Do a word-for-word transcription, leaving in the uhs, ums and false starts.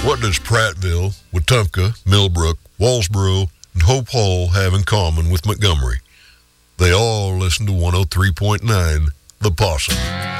What does Prattville, Wetumpka, Millbrook, Walsboro, and Hope Hall have in common with Montgomery? They all listen to one oh three point nine The Possum.